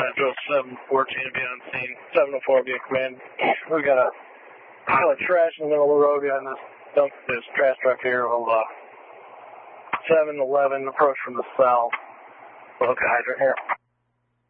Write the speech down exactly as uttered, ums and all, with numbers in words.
Trying to drill seven fourteen to be on scene. seven oh four will be in command. We got a pile of trash in the middle of the road behind this dump, this trash truck here. We'll, uh, seven eleven approach from the south. We'll hook a hydrant here.